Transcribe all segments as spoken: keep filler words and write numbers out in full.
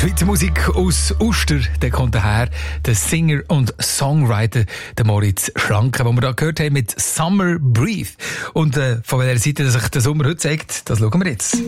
Schweizer Musik aus Uster, der kommt daher, der Singer und Songwriter, der Moritz Schranke, den wir da gehört haben mit Summer Breathe. Und äh, von welcher Seite sich der Sommer heute zeigt, das schauen wir jetzt.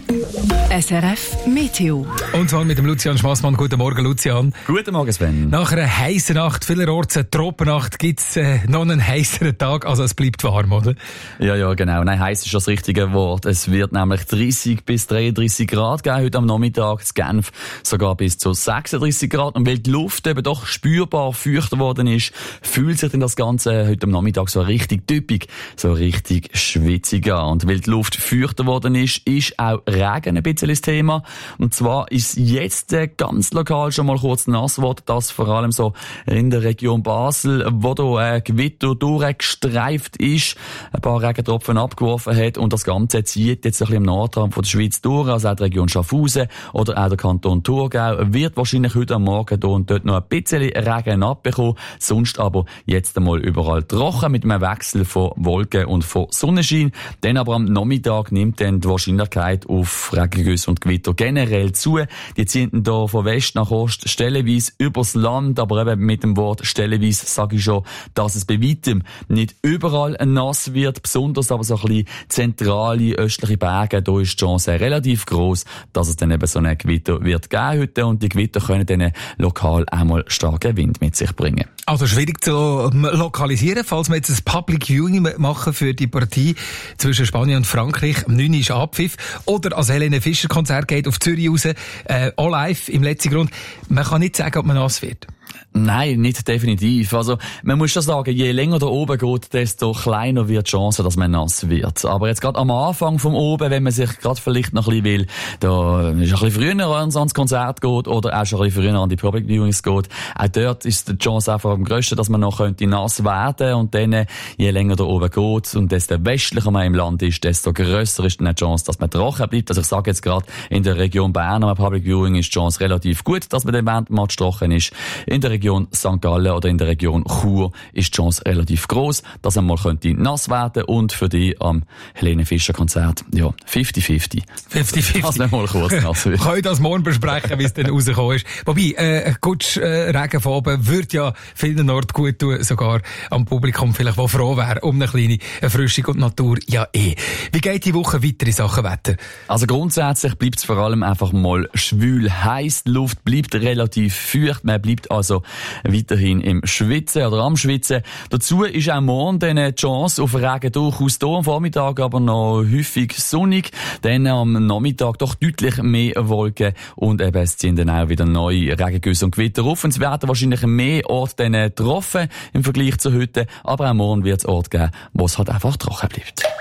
S R F Meteo. Und zwar mit dem Lucian Schmassmann. Guten Morgen, Lucian. Guten Morgen, Sven. Nach einer heißen Nacht, vielerorts eine Tropennacht, gibt es äh, noch einen heisseren Tag. Also es bleibt warm, oder? Ja, ja, genau. Nein, heiß ist das richtige Wort. Es wird nämlich dreißig bis dreiunddreißig Grad geben heute am Nachmittag. In Genf sogar bis zu sechsunddreißig Grad. Und weil die Luft eben doch spürbar feuchter geworden ist, fühlt sich denn das Ganze heute am Nachmittag so richtig typisch, so richtig schwitzig an. Und weil die Luft feuchter geworden ist, ist auch Regen ein bisschen das Thema. Und zwar ist jetzt äh, ganz lokal schon mal kurz nass geworden, das vor allem so in der Region Basel, wo da äh, Gewitter durchgestreift ist, ein paar Regentropfen abgeworfen hat und das Ganze zieht jetzt ein bisschen im Nordrand von der Schweiz durch, also auch die Region Schaffhausen oder auch der Kanton Thurgau wird wahrscheinlich heute am Morgen hier und dort noch ein bisschen Regen abbekommen, sonst aber jetzt einmal überall trocken mit einem Wechsel von Wolken und von Sonnenschein. Dann aber am Nachmittag nimmt dann die Wahrscheinlichkeit auf Regengüsse und Gewitter generell zu. Die ziehen dann hier von West nach Ost stellenweise übers Land, aber eben mit dem Wort stellenweise sage ich schon, dass es bei weitem nicht überall nass wird, besonders aber so ein bisschen zentrale östliche Berge, da ist die Chance relativ gross, dass es dann eben so ein Gewitter wird geben heute und die Gewitter können dann lokal einmal starken Wind mit sich bringen. Also schwierig zu lokalisieren, falls wir jetzt ein Public Viewing machen für die Partie zwischen Spanien und Frankreich. Am neun ist Abpfiff. Oder als Helene Fischer Konzert geht auf Zürich raus, äh, all live im letzten Grund. Man kann nicht sagen, ob man nass wird. Nein, nicht definitiv. Also, man muss schon sagen, je länger da oben geht, desto kleiner wird die Chance, dass man nass wird. Aber jetzt gerade am Anfang vom oben, wenn man sich gerade vielleicht noch ein bisschen will, da ist ein bisschen früher ans Konzert geht oder auch schon ein bisschen früher an die Public Viewings geht, auch dort ist die Chance einfach am grössten, dass man noch könnte nass werden und dann, je länger da oben geht und desto westlicher man im Land ist, desto grösser ist dann die Chance, dass man trocken bleibt. Also ich sage jetzt gerade, in der Region Bern am Public Viewing ist die Chance relativ gut, dass man dann während dem Match trocken ist. In der Region Sankt Gallen oder in der Region Chur ist die Chance relativ gross, dass man mal könnte nass werden und für die am Helene Fischer Konzert, ja, fifty fifty. fifty fifty. Dass man mal kurz nass wird. Können das morgen besprechen, wie es dann rausgekommen ist. Wobei, äh, ein Gutsch äh, Regen von oben würde ja vielen Orten gut tun, sogar am Publikum vielleicht, wo froh wäre um eine kleine Erfrischung und Natur, ja eh. Wie geht die Woche weiter in Sachen Wetter? Also grundsätzlich bleibt es vor allem einfach mal schwül heiß, die Luft bleibt relativ feucht, man bleibt also weiterhin im Schwitzen oder am Schwitzen. Dazu ist auch morgen dann die Chance auf Regen durchaus da, am Vormittag aber noch häufig sonnig, dann am Nachmittag doch deutlich mehr Wolken und eben es ziehen dann auch wieder neue Regengüsse und Gewitter auf und es werden wahrscheinlich mehr Orte dann getroffen im Vergleich zu heute, aber auch morgen wird es Orte geben, wo es halt einfach trocken bleibt.